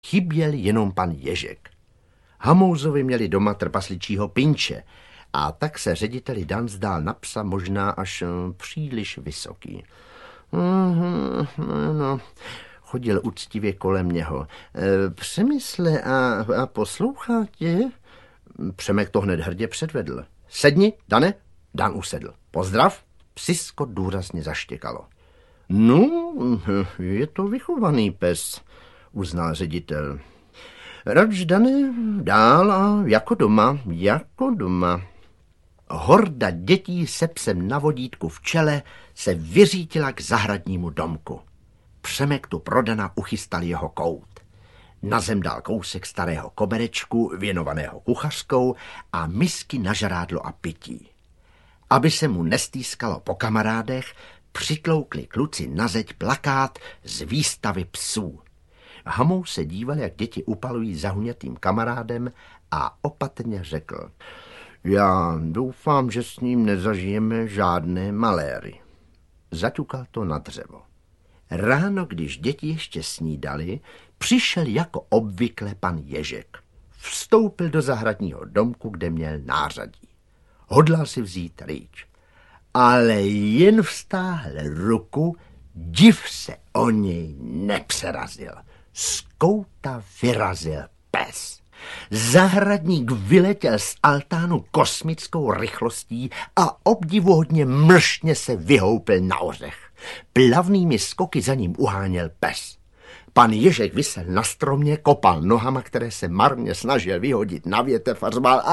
Chyběl jenom pan Ježek. Hamouzovi měli doma trpasličího Pinče a tak se řediteli Dan zdál na psa možná až příliš vysoký. No, chodil úctivě kolem něho. Přemysle a poslouchá tě? Přemek to hned hrdě předvedl. Sedni, Dane. Dan usedl. Pozdrav. Psisko důrazně zaštěkalo. No, je to vychovaný pes, uznal ředitel. Rač, Dane, dál a jako doma, jako doma. Horda dětí se psem na vodítku v čele se vyřítila k zahradnímu domku. Přemek tu pro Dana uchystal jeho kout. Na zem dal kousek starého koberečku, věnovaného kuchařkou a misky na žrádlo a pití. Aby se mu nestýskalo po kamarádech, přitloukli kluci na zeď plakát z výstavy psů. Hamous se díval, jak děti upalují zahunětým kamarádem a opatrně řekl: já doufám, že s ním nezažijeme žádné maléry. Zaťukal to na dřevo. Ráno, když děti ještě snídali, přišel jako obvykle pan Ježek. Vstoupil do zahradního domku, kde měl nářadí. Hodlal si vzít rýč. Ale jen vztáhl ruku, div se o něj nepřerazil. Z kouta vyrazil pes. Zahradník vyletěl z altánu kosmickou rychlostí a obdivuhodně mlštně se vyhoupil na ořech. Plavnými skoky za ním uháněl pes. Pan Ježek visel na stromě, kopal nohama, které se marně snažil vyhodit na větev a řval: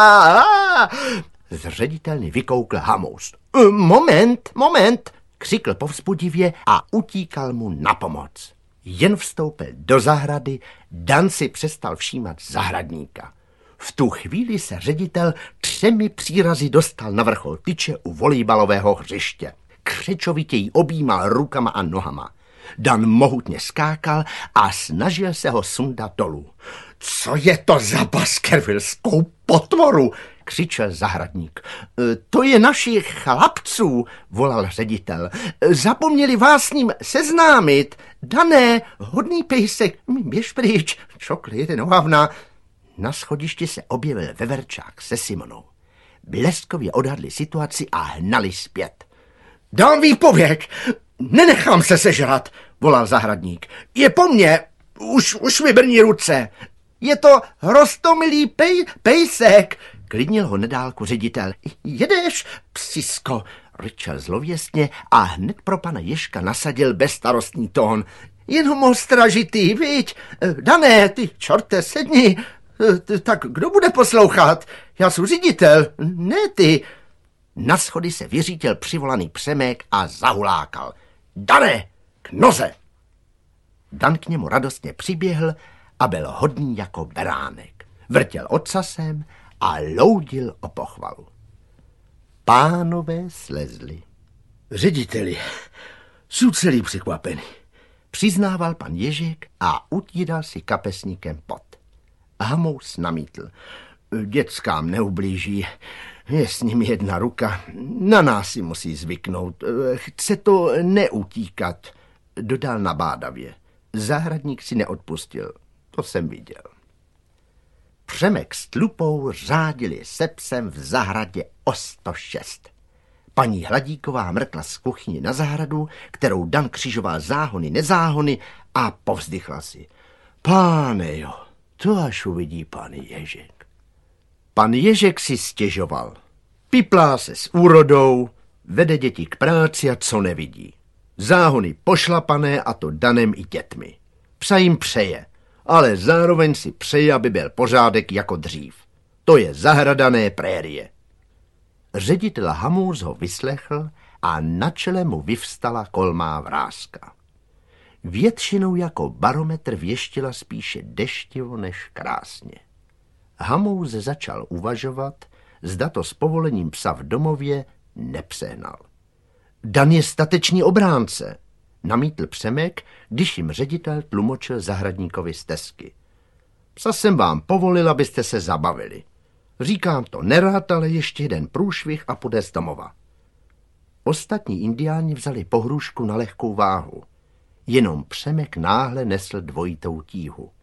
Z ředitelny vykoukl Hamous. Moment, křikl povzbudivě a utíkal mu na pomoc. Jen vstoupil do zahrady, Dan si přestal všímat zahradníka. V tu chvíli se ředitel 3 přírazy dostal na vrchol tyče u volejbalového hřiště. Křečovitě jí objímal rukama a nohama. Dan mohutně skákal a snažil se ho sundat dolů. Co je to za baskervilskou potvoru? Křičel zahradník. To je našich chlapců, volal ředitel. Zapomněli vás s ním seznámit. Dané, hodný pejsek, běž pryč, čokli jeden ohavna. Na schodišti se objevil veverčák se Simonou. Bleskově odhadli situaci a hnali zpět. Dám výpověď, nenechám se sežrat, volal zahradník. Je po mně, už mi brní ruce. Je to roztomilý pejsek, klidnil ho nedálku ředitel. Jedeš, psisko, ryčel zlověstně a hned pro pana Ježka nasadil bezstarostný tón. Jen ho stražitý, viď? Dané, ty čorte, sedni. Tak kdo bude poslouchat? Já jsem ředitel, ne ty. Na schody se vyřítil přivolaný Přemek a zahulákal. Dané, k noze! Dan k němu radostně přiběhl a byl hodný jako beránek. Vrtěl ocasem a loudil o pochvalu. Pánové slezli. Řediteli, jsou celý překvapený, přiznával pan Ježek a utíral si kapesníkem pot. Hamous namítl. Dětskám neublíží, je s ním jedna ruka, na nás si musí zvyknout. Chce to neutíkat, dodal nabádavě. Zahradník si neodpustil, to jsem viděl. Přemek s Tlupou řádili se psem v zahradě o 106. Paní Hladíková mrkla z kuchyni na zahradu, kterou Dan křižoval záhony, nezáhony a povzdychla si. Páne jo, to až uvidí pan Ježek. Pan Ježek si stěžoval. Piplá se s úrodou, vede děti k práci a co nevidí. Záhony pošlapané a to Danem i dětmi. Psa jim přeje, ale zároveň si přeje, aby byl pořádek jako dřív. To je zahradané prérie. Ředitel Hamous ho vyslechl a na čele mu vyvstala kolmá vrázka. Většinou jako barometr věštila spíše deštivo než krásně. Hamous začal uvažovat, zda to s povolením psa v domově nepřehnal. Dan je statečný obránce, namítl Přemek, když jim ředitel tlumočil zahradníkovi stesky. Psa jsem vám povolil, abyste se zabavili. Říkám to nerad, ale ještě jeden průšvih a půjde z domova. Ostatní indiáni vzali pohrůžku na lehkou váhu. Jenom Přemek náhle nesl dvojitou tíhu.